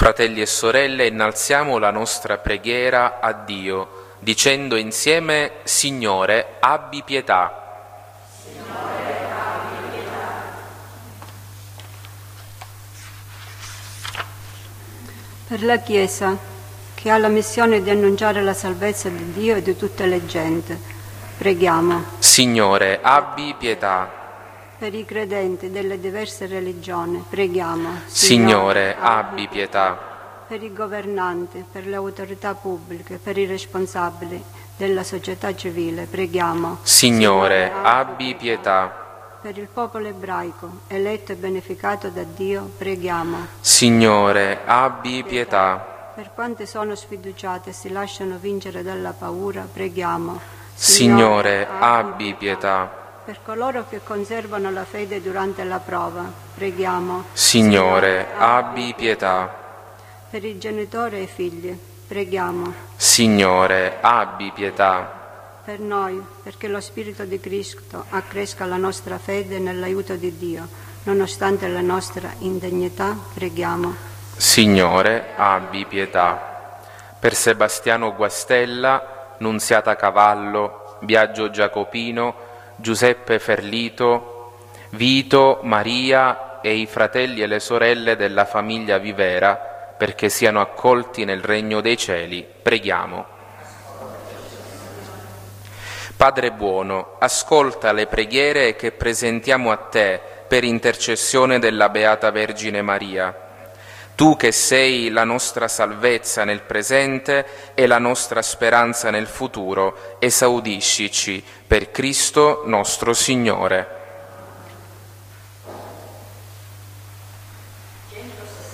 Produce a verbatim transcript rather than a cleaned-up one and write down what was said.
Fratelli e sorelle, innalziamo la nostra preghiera a Dio, dicendo insieme: Signore, abbi pietà. Signore, abbi pietà. Per la Chiesa, che ha la missione di annunciare la salvezza di Dio e di tutte le genti, preghiamo. Signore, abbi pietà. Per i credenti delle diverse religioni, preghiamo. Signore, abbi pietà. Per i governanti, per le autorità pubbliche, per i responsabili della società civile, preghiamo. Signore, abbi pietà. Per il popolo ebraico, eletto e beneficato da Dio, preghiamo. Signore, abbi pietà. Per quanti sono sfiduciati e si lasciano vincere dalla paura, preghiamo. Signore, abbi pietà. Per coloro che conservano la fede durante la prova, preghiamo. Signore, abbi pietà. Per i genitori e i figli, preghiamo. Signore, abbi pietà. Per noi, perché lo Spirito di Cristo accresca la nostra fede nell'aiuto di Dio, nonostante la nostra indegnità, preghiamo. Signore, abbi pietà. Per Sebastiano Guastella, Nunziata Cavallo, Biagio Giacopino, Giuseppe Ferlito, Vito, Maria e i fratelli e le sorelle della famiglia Vivera, perché siano accolti nel regno dei cieli, preghiamo. Padre buono, ascolta le preghiere che presentiamo a te per intercessione della Beata Vergine Maria. Tu che sei la nostra salvezza nel presente e la nostra speranza nel futuro, esaudiscici per Cristo nostro Signore.